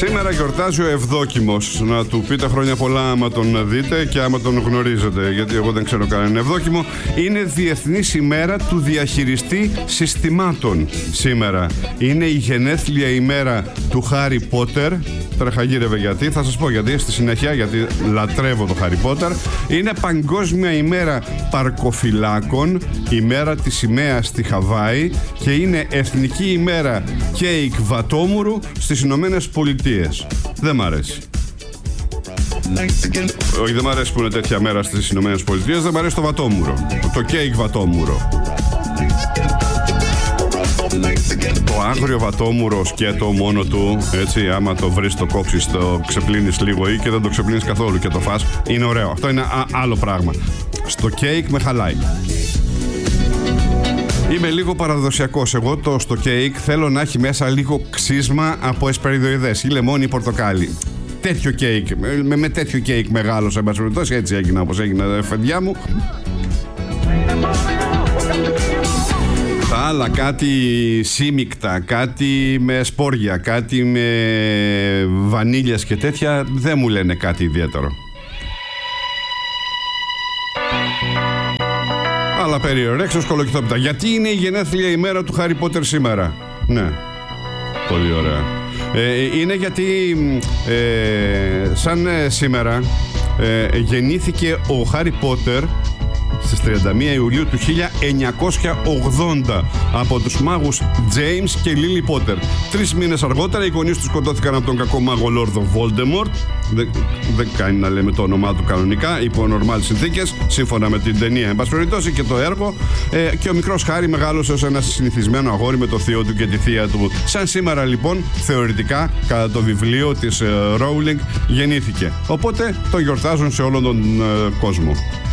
Σήμερα γιορτάζει ο Ευδόκιμος. Να του πείτε χρόνια πολλά άμα τον δείτε και άμα τον γνωρίζετε, γιατί εγώ δεν ξέρω κανέναν Ευδόκιμο. Είναι Διεθνής ημέρα του διαχειριστή συστημάτων σήμερα. Είναι η γενέθλια ημέρα του Χάρι Πότερ. Τρεχαγύρευε γιατί, θα σας πω γιατί στη συνέχεια, γιατί λατρεύω το Χάρι Πότερ. Είναι Παγκόσμια ημέρα παρκοφυλάκων, ημέρα της σημαίας στη Χαβάη και είναι Εθνική ημέρα κέικ βατόμουρου στις Ηνωμένες Πολιτείες. Δεν μ' αρέσει. Όχι, δεν μ' αρέσει που είναι τέτοια μέρα στις Ηνωμένες Πολιτείες, δεν μ' αρέσει το βατόμουρο. Το κέικ βατόμουρο. Το άγριο βατόμουρο σκέτο μόνο του, έτσι, άμα το βρεις, το κόψεις, το ξεπλύνεις λίγο ή και δεν το ξεπλύνεις καθόλου και το φας, είναι ωραίο. Αυτό είναι άλλο πράγμα. Στο κέικ με χαλάει. Είμαι λίγο παραδοσιακός. Εγώ στο κέικ θέλω να έχει μέσα λίγο ξύσμα από εσπεριδοειδές ή λεμόνι ή πορτοκάλι. Τέτοιο κέικ, με τέτοιο κέικ μεγάλος, εν πάση περιπτώσει, έτσι έγινα όπως έγινε, φεντιά μου. Τα άλλα, κάτι σύμικτα, κάτι με σπόρια, κάτι με βανίλιας και τέτοια, δεν μου λένε κάτι ιδιαίτερο. Αλλά περιορέξω σκολοκυθόπιτα. Γιατί είναι η γενέθλια ημέρα του Χάρι Πότερ σήμερα? Ναι, πολύ ωραία. Είναι γιατί σαν σήμερα γεννήθηκε ο Χάρι Πότερ στις 31 Ιουλίου του 1980 από τους μάγους James και Lily Potter. 3 μήνες αργότερα οι γονείς του σκοτώθηκαν από τον κακό μάγο Λόρδο Voldemort. Δεν κάνει να λέμε το όνομά του κανονικά, υπό νορμάλ συνθήκες, σύμφωνα με την ταινία εν πάση περιπτώσει και το έργο. Και ο μικρός Χάρι μεγάλωσε ως ένα συνηθισμένο αγόρι με το θείο του και τη θεία του. Σαν σήμερα λοιπόν, θεωρητικά, κατά το βιβλίο της Rowling, γεννήθηκε. Οπότε το γιορτάζουν σε όλον τον κόσμο.